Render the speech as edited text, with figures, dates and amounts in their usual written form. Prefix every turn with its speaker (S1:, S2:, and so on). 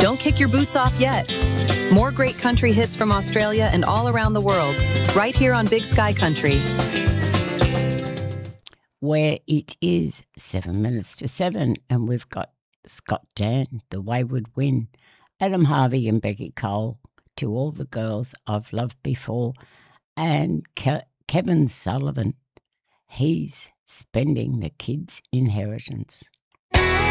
S1: Don't kick your boots off yet. More great country hits from Australia and all around the world, right here on Big Sky Country.
S2: Where it is 7 minutes to 7, and we've got Scott Dan, The Wayward Wind, Adam Harvey and Becky Cole, To All the Girls I've Loved Before, and Kevin Sullivan, He's Spending the Kids' Inheritance.